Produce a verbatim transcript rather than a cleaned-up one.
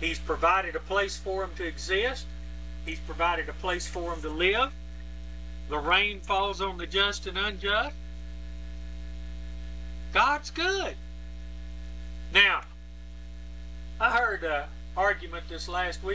He's provided a place for them to exist. He's provided a place for them to live. The rain falls on the just and unjust. God's good. Now, I heard an argument this last week.